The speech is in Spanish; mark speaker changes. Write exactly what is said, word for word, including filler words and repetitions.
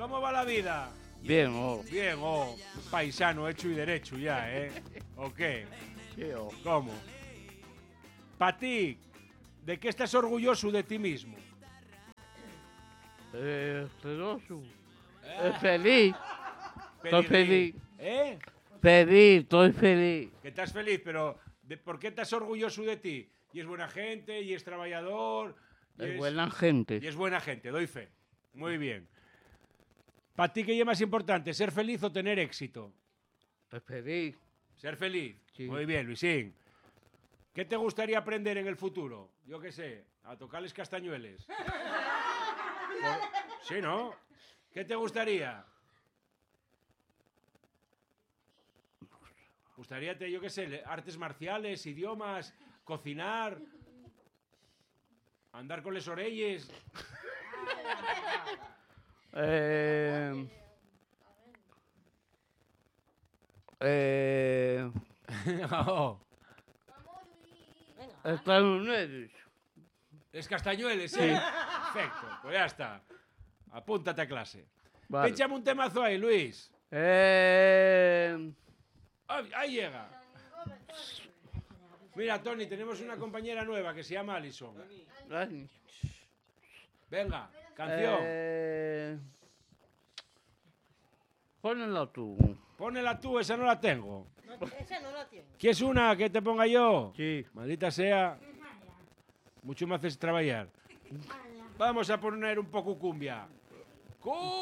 Speaker 1: ¿Cómo va la vida?
Speaker 2: Bien, oh.
Speaker 1: Bien, oh, paisano hecho y derecho ya, ¿eh? ¿O qué?
Speaker 2: Sí, oh.
Speaker 1: ¿Cómo? Para ti, ¿de qué estás orgulloso de ti mismo?
Speaker 2: Eh, celoso. Eh, feliz. Estoy feliz.
Speaker 1: ¿Eh?
Speaker 2: Feliz, estoy feliz.
Speaker 1: Que estás feliz, pero ¿de ¿por qué estás orgulloso de ti? Y es buena gente, y es trabajador... Y
Speaker 2: Es buena gente.
Speaker 1: Y es buena gente, doy fe. Muy bien. ¿Para ti qué es más importante, ser feliz o tener éxito?
Speaker 2: Es feliz.
Speaker 1: Ser feliz.
Speaker 2: Sí.
Speaker 1: Muy bien, Luisín. ¿Qué te gustaría aprender en el futuro? Yo qué sé, a tocarles castañueles. Por... Sí, ¿no? ¿Qué te gustaría? ¿Gustaría, yo qué sé, artes marciales, idiomas, cocinar, andar con les orelles?
Speaker 2: Eh... Eh...
Speaker 1: Oh.
Speaker 2: Estados Unidos.
Speaker 1: Es castañueles, ¿sí? Perfecto, pues ya está. Apúntate a clase.
Speaker 2: Vale.
Speaker 1: Échame un temazo ahí, Luis.
Speaker 2: Eh...
Speaker 1: Ahí, ahí llega. Mira, Tony, tenemos una compañera nueva que se llama Alison. Venga, canción.
Speaker 2: Eh... Ponela tú.
Speaker 1: Pónela tú, esa no la tengo.
Speaker 3: No, esa no la tiene.
Speaker 1: ¿Quieres una que te ponga yo?
Speaker 2: Sí.
Speaker 1: Maldita sea. Mucho me haces trabajar. Vamos a poner un poco cumbia. ¡Cumbia!